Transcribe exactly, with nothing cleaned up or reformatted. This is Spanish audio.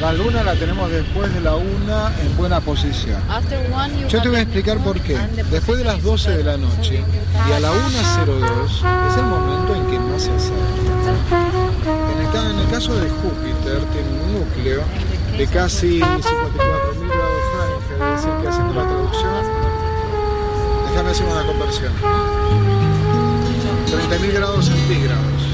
La luna la tenemos después de la una en buena posición. Yo te voy a explicar por qué. Después de las doce de la noche y a la una cero dos es el momento en que más se acerca. En el, en el caso de Júpiter tiene un núcleo de casi cincuenta y cuatro mil grados Fahrenheit, es decir que haciendo la traducción, déjame hacer una conversión, treinta mil grados centígrados.